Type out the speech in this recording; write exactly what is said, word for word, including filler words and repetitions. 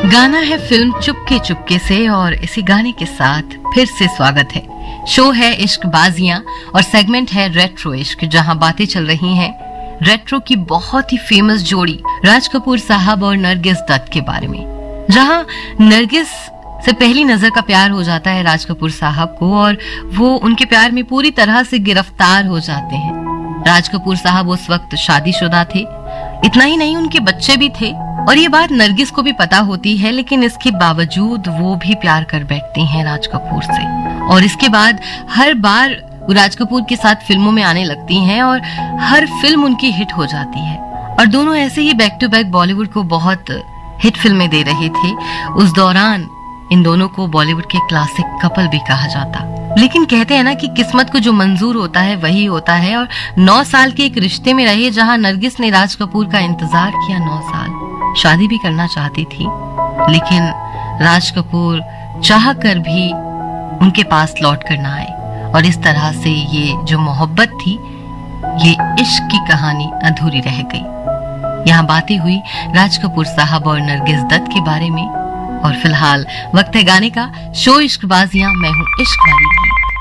गाना है फिल्म चुपके चुपके से और इसी गाने के साथ फिर से स्वागत है। शो है इश्क बाजियां और सेगमेंट है रेट्रो इश्क, जहां बातें चल रही हैं रेट्रो की बहुत ही फेमस जोड़ी राज कपूर साहब और नरगिस दत्त के बारे में। जहां नरगिस से पहली नजर का प्यार हो जाता है राज कपूर साहब को और वो उनके प्यार में पूरी तरह से गिरफ्तार हो जाते हैं। राज कपूर साहब उस वक्त शादीशुदा थे, इतना ही नहीं उनके बच्चे भी थे और ये बात नरगिस को भी पता होती है, लेकिन इसके बावजूद वो भी प्यार कर बैठती हैं राज कपूर से। और इसके बाद हर बार वो राज कपूर के साथ फिल्मों में आने लगती हैं और हर फिल्म उनकी हिट हो जाती है और दोनों ऐसे ही बैक टू बैक बॉलीवुड को बहुत हिट फिल्में दे रहे थे। उस दौरान इन दोनों को बॉलीवुड के क्लासिक कपल भी कहा जाता। लेकिन कहते हैं ना कि किस्मत को जो मंजूर होता है वही होता है, और नौ साल के एक रिश्ते में रहे जहां नरगिस ने राज कपूर का इंतजार किया नौ साल। शादी भी करना चाहती थी, लेकिन राज कपूर चाह कर भी उनके पास लौट कर ना आए और इस तरह से ये जो मोहब्बत थी, ये इश्क की कहानी अधूरी रह गई। यहाँ बातें हुई राज कपूर साहब और नरगिस दत्त के बारे में और फिलहाल वक्त है गाने का। शो इश्क बाजियां, मैं हूँ इश्क वाली।